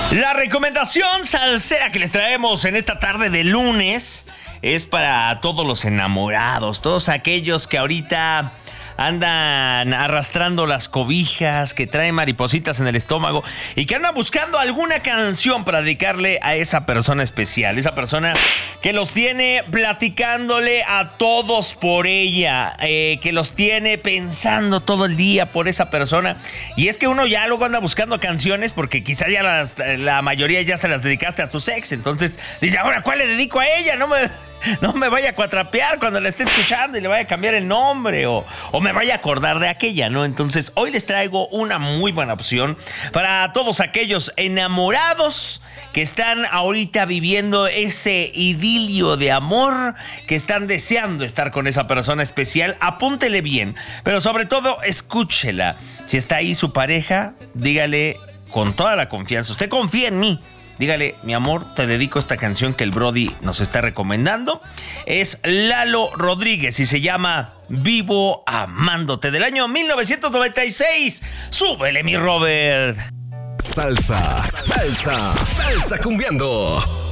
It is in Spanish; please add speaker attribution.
Speaker 1: La recomendación salsera que les traemos en esta tarde de lunes es para todos los enamorados, todos aquellos que ahorita andan arrastrando las cobijas, que traen maripositas en el estómago y que andan buscando alguna canción para dedicarle a esa persona especial, esa persona que los tiene platicándole a todos por ella, que los tiene pensando todo el día por esa persona. Y es que uno ya luego anda buscando canciones porque quizá ya la mayoría ya se las dedicaste a tu ex. Entonces dice, ahora, ¿cuál le dedico a ella? No me vaya a cuatrapear cuando la esté escuchando y le vaya a cambiar el nombre o me vaya a acordar de aquella, ¿no? Entonces, hoy les traigo una muy buena opción para todos aquellos enamorados que están ahorita viviendo ese idilio de amor, que están deseando estar con esa persona especial. Apúntele bien, pero sobre todo, escúchela. Si está ahí su pareja, dígale con toda la confianza, usted confía en mí. Dígale, mi amor, te dedico esta canción que el Brody nos está recomendando. Es Lalo Rodríguez y se llama Vivo Amándote, del año 1996. ¡Súbele, mi Robert!
Speaker 2: Salsa cumbiando.